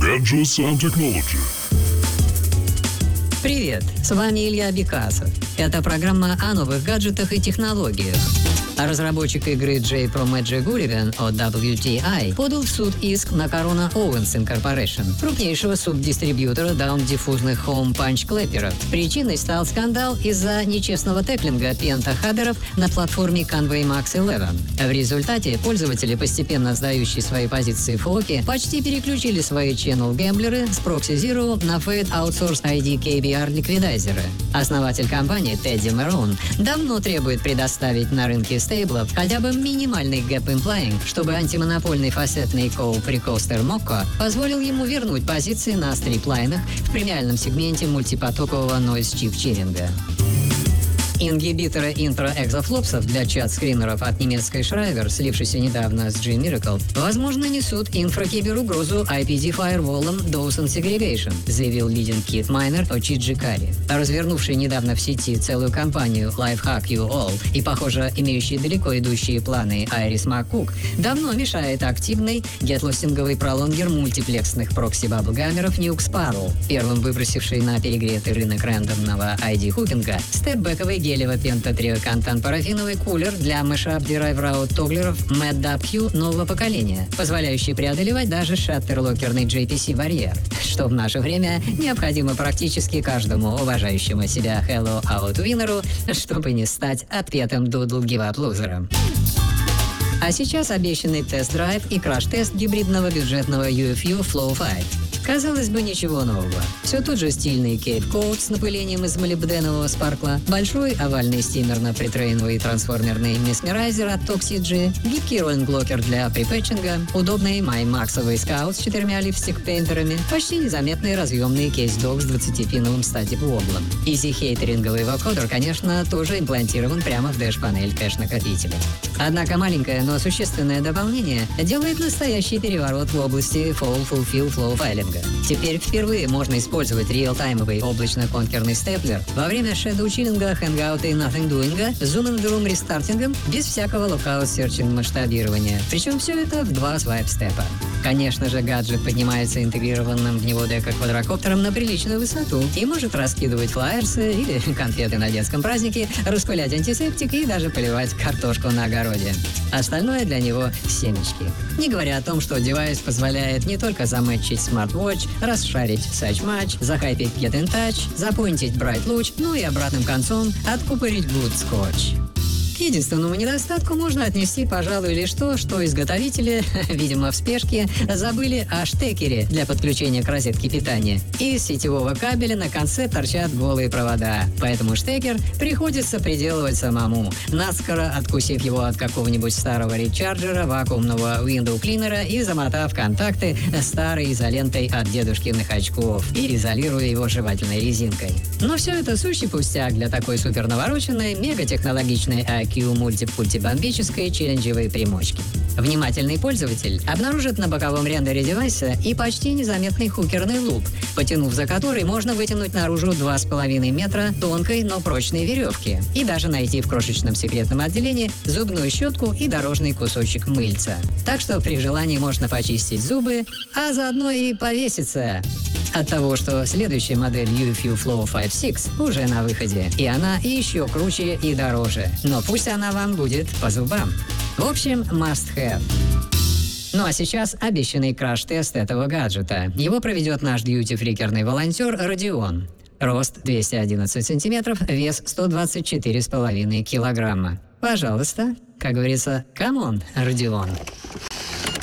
Gadgets and Technology. Привет, с вами Илья Бекасов. Это программа о новых гаджетах и технологиях. А разработчик игры J-Pro Magic Gulliver от WTI подал в суд иск на Corona Owens Incorporation, крупнейшего субдистрибьютора даун-диффузных хоум-панч-клэперов. Причиной стал скандал из-за нечестного теклинга пентахадеров на платформе Conway Max 11. В результате пользователи, постепенно сдающие свои позиции в флоке, почти переключили свои channel-гэмблеры с Proxy Zero на Fade Outsource ID KBR ликвидайзеры. Основатель компании Тедди Мэрон давно требует предоставить на рынке стейблов хотя бы минимальный гэп имплайинг, чтобы антимонопольный фасетный Precoaster Mokko позволил ему вернуть позиции на стриплайнах в премиальном сегменте мультипотокового нойз-чип-чиринга. Ингибиторы интро-экзофлопсов для чат-скринеров от немецкой Schreiber, слившейся недавно с G-Miracle, возможно, несут инфракиберугрозу IPD-фаерволом Dawson Segregation, заявил лидинг Кит Майнер от Чиджикари. Развернувший недавно в сети целую кампанию Lifehack You All и, похоже, имеющий далеко идущие планы Айрис МакКук, давно мешает активный гетлостинговый пролонгер мультиплексных прокси-баблгамеров Nuke Sparrow, первым выбросивший на перегретый рынок рандомного ID-хукинга степ-бэковый гелево-пентатрио-контан-парафиновый кулер для Mashup Derive Route тоглеров MadDubQ нового поколения, позволяющий преодолевать даже шаттерлокерный JPC-барьер, что в наше время необходимо практически каждому уважающему себя Hello Out-винеру, чтобы не стать отпетым дудл-гивап-лузером. А сейчас обещанный тест-драйв и краш-тест гибридного бюджетного UFU Flow 5. Казалось бы, ничего нового. Все тот же стильный кейп-коут с напылением из молибденового спаркла, большой овальный стимерно-притрейновый трансформерный месмерайзер от Toxi-G, гибкий роллинг-блокер для припэтчинга, удобный MyMax'овый скаут с 4 липстик-пейнтерами, почти незаметный разъемный кейс-док с 20-пиновым статик-воблом. Изи-хейтеринговый вокодер, конечно, тоже имплантирован прямо в дэш-панель кэш-накопителя. Однако маленькое, но существенное дополнение делает настоящий переворот в области Full Fulfill Flow файлинга. Теперь впервые можно использовать реал-таймовый облачно-конкерный степлер во время shadow-чиллинга, хэнгаута и nothing-doing, зум-ин-друм рестартингом без всякого lookout-серчинг масштабирования. Причем все это в 2 свайп-степа. Конечно же, гаджет поднимается интегрированным в него дека-квадрокоптером на приличную высоту и может раскидывать флаерсы или конфеты на детском празднике, распылять антисептик и даже поливать картошку на огороде. Остальное для него семечки. Не говоря о том, что девайс позволяет не только замэтчить смарт-вотч, расшарить Such-Match, захайпить Get in Touch, запоинтить Bright луч, ну и обратным концом откупорить Good Scotch. К единственному недостатку можно отнести, пожалуй, лишь то, что изготовители, видимо в спешке, забыли о штекере для подключения к розетке питания. Из сетевого кабеля на конце торчат голые провода, поэтому штекер приходится приделывать самому, наскоро откусив его от какого-нибудь старого речарджера, вакуумного window-клинера и замотав контакты старой изолентой от дедушкиных очков и изолируя его жевательной резинкой. Но все это сущий пустяк для такой супернавороченной, мегатехнологичной мультипульти-бомбической челленджевой примочки. Внимательный пользователь обнаружит на боковом рендере девайса и почти незаметный хукерный луп, потянув за который можно вытянуть наружу 2,5 метра тонкой, но прочной веревки и даже найти в крошечном секретном отделении зубную щетку и дорожный кусочек мыльца. Так что при желании можно почистить зубы, а заодно и повеситься. От того, что следующая модель UFU Flow 5.6 уже на выходе, и она еще круче и дороже. Но пусть она вам будет по зубам. В общем, must have. Ну а сейчас обещанный краш-тест этого гаджета. Его проведет наш дьюти-фрикерный волонтер Родион. Рост 211 сантиметров, вес 124,5 килограмма. Пожалуйста, как говорится, come on, Родион.